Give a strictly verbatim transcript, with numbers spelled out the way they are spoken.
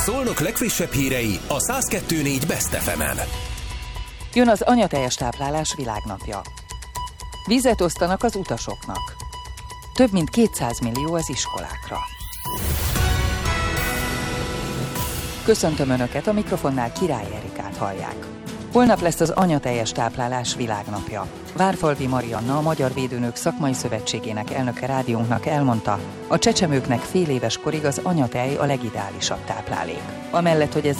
Szolnok legfrissebb hírei a száz kettő pont négy Best ef emen. Jön az anyateljes táplálás világnapja. Vizet osztanak az utasoknak. Több mint kétszáz millió az iskolákra. Köszöntöm Önöket, a mikrofonnál Király Erikát hallják. Holnap lesz az anyateljes táplálás világnapja. Várfalvi Marianna, a Magyar Védőnők Szakmai Szövetségének elnöke rádiónknak elmondta, a csecsemőknek fél éves korig az anyatej a legideálisabb táplálék. Amellett, hogy ez